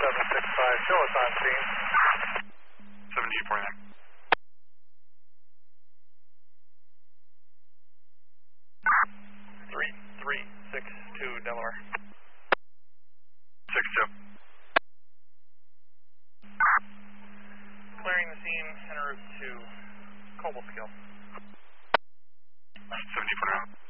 765, show us on scene. 1749. 3362 Delaware. 62. Clearing the scene en route to Cobleskill. 1749.